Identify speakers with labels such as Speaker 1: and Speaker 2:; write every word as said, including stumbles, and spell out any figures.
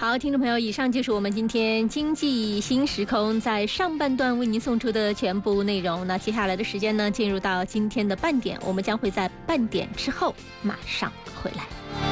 Speaker 1: 好，听众朋友，以上就是我们今天经济新时空在上半段为您送出的全部内容。那接下来的时间呢，进入到今天的半点，我们将会在半点之后马上回来。